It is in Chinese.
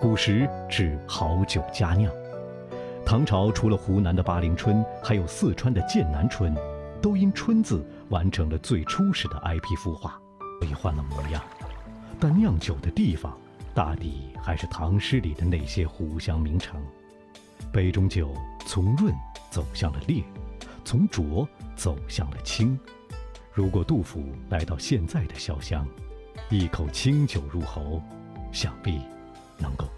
古时指好酒佳酿。唐朝除了湖南的巴陵春，还有四川的剑南春，都因春字完成了最初始的IP 孵化，所以换了模样。但酿酒的地方，大抵还是唐诗里的那些湖湘名城。杯中酒从润走向了烈，从浊走向了清。如果杜甫来到现在的潇湘，一口清酒入喉，想必能够